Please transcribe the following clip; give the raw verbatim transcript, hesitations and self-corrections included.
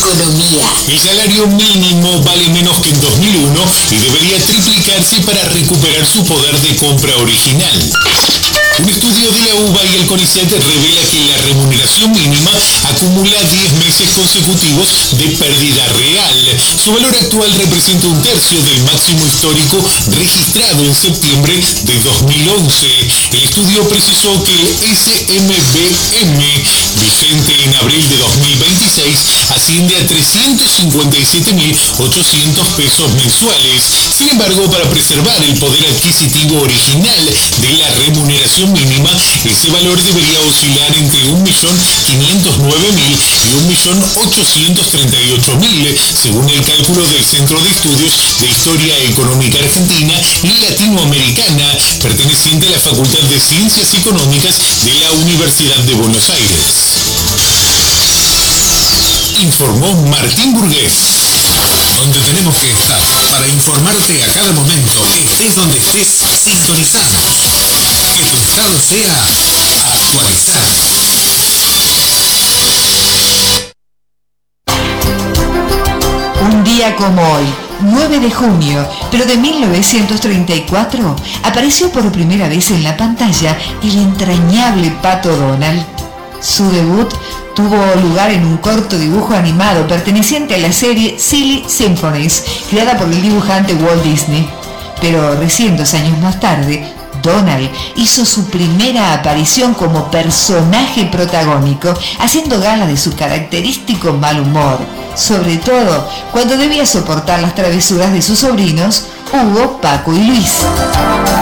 economía. El salario mínimo vale menos que en dos mil uno y debería triplicarse para recuperar su poder de compra original. Un estudio de la UBA y el CONICET revela que la remuneración mínima acumula diez meses consecutivos de pérdida real. Su valor actual representa un tercio del máximo histórico registrado en septiembre de dos mil once. El estudio precisó que el S M B M, vigente en abril de dos mil veintiséis, asciende a trescientos cincuenta y siete mil ochocientos pesos mensuales. Sin embargo, para preservar el poder adquisitivo original de la remuneración mínima, ese valor debería oscilar entre un millón quinientos nueve mil y un millón ochocientos treinta y ocho mil, según el cálculo del Centro de Estudios de Historia Económica Argentina y Latinoamericana, perteneciente a la Facultad de Ciencias Económicas de la Universidad de Buenos Aires. Informó Martín Burgués. Donde tenemos que estar para informarte a cada momento, estés donde estés, sintonizados. Que tu estado sea actualizar. Un día como hoy, nueve de junio, pero de mil novecientos treinta y cuatro, apareció por primera vez en la pantalla el entrañable Pato Donald. Su debut tuvo lugar en un corto dibujo animado perteneciente a la serie Silly Symphonies, creada por el dibujante Walt Disney. Pero recién dos años más tarde, Donald hizo su primera aparición como personaje protagónico, haciendo gala de su característico mal humor, sobre todo cuando debía soportar las travesuras de sus sobrinos Hugo, Paco y Luis.